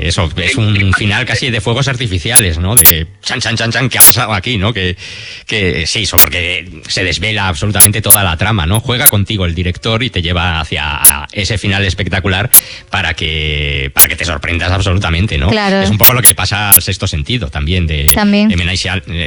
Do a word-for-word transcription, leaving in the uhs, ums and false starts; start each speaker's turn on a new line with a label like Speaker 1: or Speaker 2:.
Speaker 1: eso, es un final casi de fuegos artificiales, ¿no? De chan, chan, chan, chan, ¿qué ha pasado aquí, no? Que, que sí, eso, porque se desvela absolutamente toda la trama, ¿no? Juega contigo el director y te lleva hacia ese final espectacular para que, para que te sorprendas absolutamente, ¿no?
Speaker 2: Claro.
Speaker 1: Es un poco lo que le pasa al Sexto Sentido también, de,
Speaker 2: también.
Speaker 1: de M. Night Shyam-